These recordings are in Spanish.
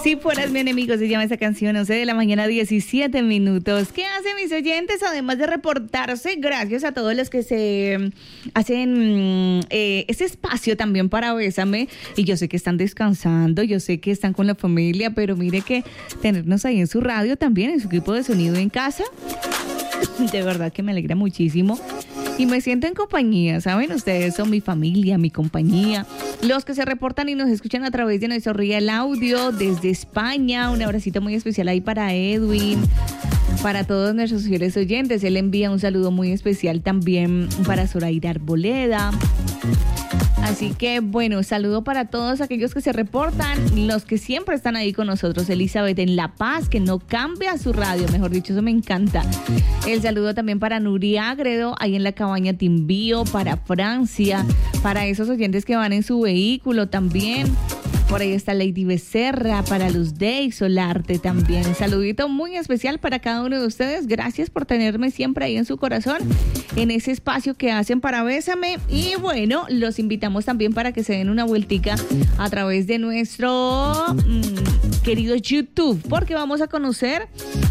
Si fueras mi enemigo, se llama esa canción, 11 de la mañana, 17 minutos. ¿Qué hacen mis oyentes? Además de reportarse, gracias a todos los que se hacen ese espacio también para Bésame. Y yo sé que están descansando, yo sé que están con la familia, pero mire que tenernos ahí en su radio también, en su equipo de sonido en casa, de verdad que me alegra muchísimo. Y me siento en compañía, ¿saben? Ustedes son mi familia, mi compañía. Los que se reportan y nos escuchan a través de nuestro Real Audio desde España. Un abracito muy especial ahí para Edwin, para todos nuestros fieles oyentes. Él envía un saludo muy especial también para Zoraida Arboleda. Así que, bueno, saludo para todos aquellos que se reportan, los que siempre están ahí con nosotros. Elizabeth en La Paz, que no cambia su radio, mejor dicho, eso me encanta. El saludo también para Nuria Agredo, ahí en la cabaña Timbío, para Francia, para esos oyentes que van en su vehículo también. Por ahí está Lady Becerra, para Luz Day Solarte también. Un saludito muy especial para cada uno de ustedes. Gracias por tenerme siempre ahí en su corazón, en ese espacio que hacen para Bésame. Y bueno, los invitamos también para que se den una vueltica a través de nuestro querido YouTube, porque vamos a conocer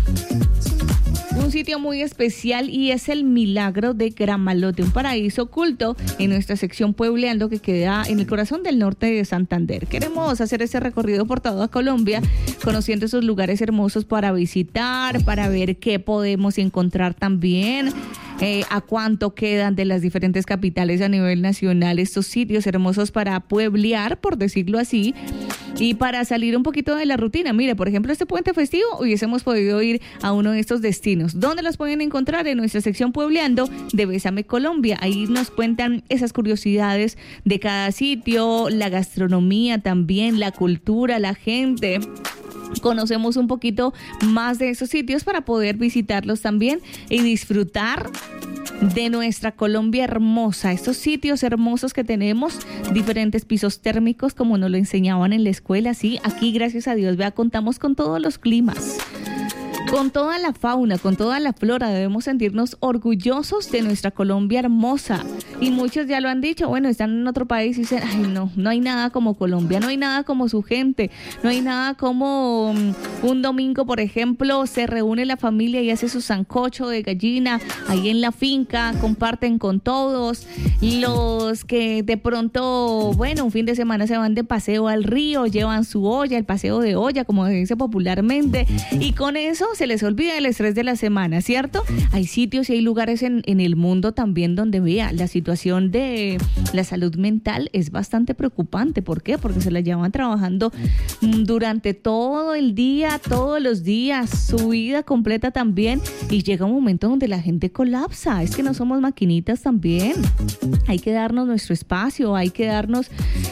un sitio muy especial y es el Milagro de Gramalote, un paraíso oculto en nuestra sección Puebleando que queda en el corazón del norte de Santander. Queremos hacer ese recorrido por toda Colombia, conociendo esos lugares hermosos para visitar, para ver qué podemos encontrar también. A cuánto quedan de las diferentes capitales a nivel nacional estos sitios hermosos para pueblear, por decirlo así, y para salir un poquito de la rutina. Mire, por ejemplo, este puente festivo hubiésemos podido ir a uno de estos destinos. ¿Dónde los pueden encontrar? En nuestra sección Puebleando de Bésame Colombia. Ahí nos cuentan esas curiosidades de cada sitio, la gastronomía también, la cultura, la gente. Conocemos un poquito más de esos sitios para poder visitarlos también y disfrutar de nuestra Colombia hermosa, estos sitios hermosos que tenemos, diferentes pisos térmicos como nos lo enseñaban en la escuela. Sí, aquí gracias a Dios, vea, contamos con todos los climas, con toda la fauna, con toda la flora. Debemos sentirnos orgullosos de nuestra Colombia hermosa. Y muchos ya lo han dicho, bueno, están en otro país y dicen, ay no hay nada como Colombia, no hay nada como su gente, no hay nada como un domingo, por ejemplo, se reúne la familia y hace su sancocho de gallina ahí en la finca, comparten con todos. Los que de pronto, bueno, un fin de semana se van de paseo al río, llevan su olla, el paseo de olla, como se dice popularmente, y con eso se les olvida el estrés de la semana, ¿cierto? Hay sitios y hay lugares en el mundo también donde, vea, la situación de la salud mental es bastante preocupante. ¿Por qué? Porque se la llevan trabajando durante todo el día, todos los días, su vida completa también, y llega un momento donde la gente colapsa. Es que no somos maquinitas también. Hay que darnos nuestro espacio, hay que darnos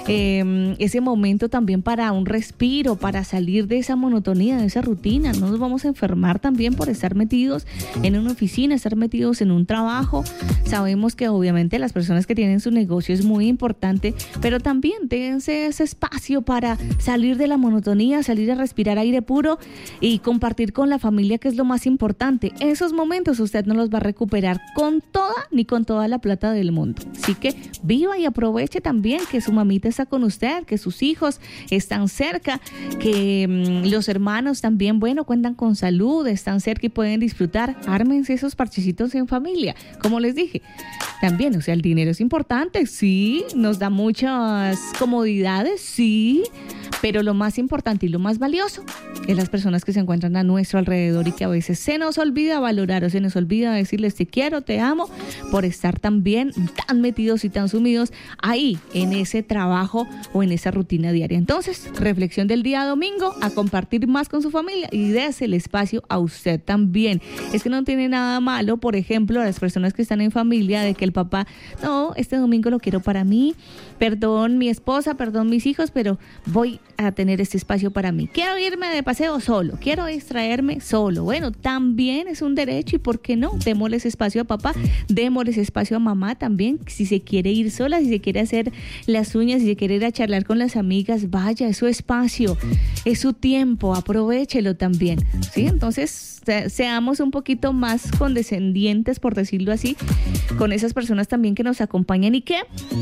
ese momento también para un respiro, para salir de esa monotonía, de esa rutina. No nos vamos a enfermar también por estar metidos en una oficina, estar metidos en un trabajo. Sabemos que obviamente las personas que tienen su negocio es muy importante, pero también dense ese espacio para salir de la monotonía, salir a respirar aire puro y compartir con la familia, que es lo más importante. Esos momentos usted no los va a recuperar con toda ni con toda la plata del mundo. Así que viva y aproveche también que su mamita está con usted, que sus hijos están cerca, que los hermanos también, bueno, cuentan con salud, están cerca y pueden disfrutar. Ármense esos parchecitos en familia. Como les dije, también, o sea, el dinero es importante, sí, nos da muchas comodidades, sí, pero lo más importante y lo más valioso es las personas que se encuentran a nuestro alrededor y que a veces se nos olvida valorar o se nos olvida decirles te quiero, te amo, por estar también tan metidos y tan sumidos ahí en ese trabajo o en esa rutina diaria. Entonces, reflexión del día domingo, a compartir más con su familia y dése el espacio a usted también. Es que no tiene nada malo, por ejemplo, a las personas que están en familia, de que el papá, no, este domingo lo quiero para mí, perdón mi esposa, perdón mis hijos, pero voy a tener este espacio para mí. Quiero irme de paseo solo, quiero distraerme solo. Bueno, también es un derecho, y ¿por qué no? Démosle ese espacio a papá, démosle ese espacio a mamá también. Si se quiere ir sola, si se quiere hacer las uñas, si se quiere ir a charlar con las amigas, vaya, es su espacio, es su tiempo, aprovéchelo también, ¿sí? Entonces, seamos un poquito más condescendientes, por decirlo así, con esas personas también que nos acompañan y que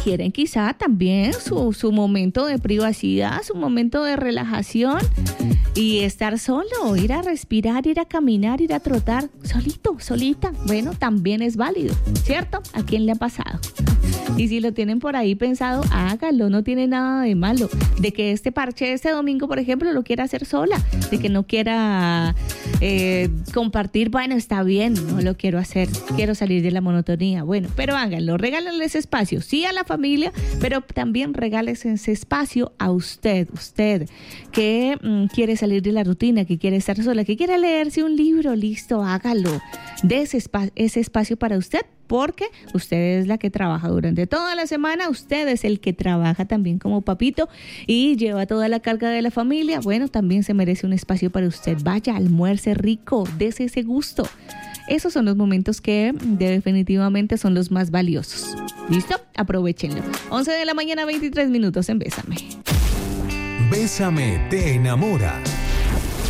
quieren quizá también su momento de privacidad, su momento de relajación y estar solo, ir a respirar, ir a caminar, ir a trotar solito, solita. Bueno, también es válido, ¿cierto? ¿A quién le ha pasado? Y si lo tienen por ahí pensado, hágalo, no tiene nada de malo. De que este parche este domingo, por ejemplo, lo quiera hacer sola, de que no quiera compartir, bueno, está bien, no lo quiero hacer, quiero salir de la monotonía. Bueno, pero háganlo, regálenle ese espacio, sí a la familia, pero también regálese ese espacio a usted que quiere salir de la rutina, que quiere estar sola, que quiere leerse un libro, listo, hágalo. De ese espacio para usted, porque usted es la que trabaja durante toda la semana, usted es el que trabaja también como papito y lleva toda la carga de la familia. Bueno, también se merece un espacio para usted. Vaya, almuerce rico, dese ese gusto. Esos son los momentos que definitivamente son los más valiosos. ¿Listo? Aprovechenlo. 11 de la mañana, 23 minutos en Bésame. Bésame te enamora.